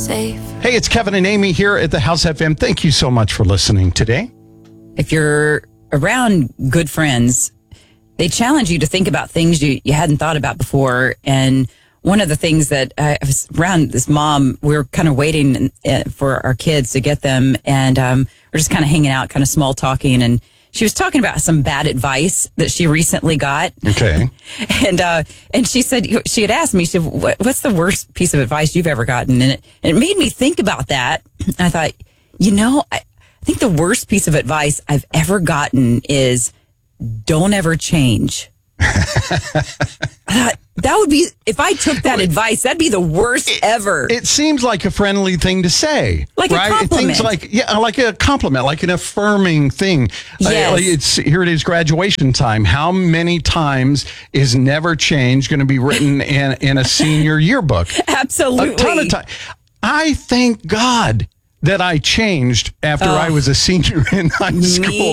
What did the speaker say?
safe. Hey, it's Kevin and Amy here at the House FM. Thank you so much for listening today. If you're around good friends, they challenge you to think about things you hadn't thought about before. And one of the things that I was around this mom, we were kind of waiting for our kids to get them. And we're just kind of hanging out, kind of small talking. And she was talking about some bad advice that she recently got. Okay. And she said, she had asked me, she said, what's the worst piece of advice you've ever gotten? And it made me think about that. I thought, I think the worst piece of advice I've ever gotten is don't ever change. I thought that would be, if I took that advice, that'd be the worst ever. It seems like a friendly thing to say. Like right? a compliment. It seems like a compliment, like an affirming thing. Yes. Here it is, graduation time. How many times is never change going to be written in a senior yearbook? Absolutely. A ton of time. I thank God that I changed after I was a senior in high school.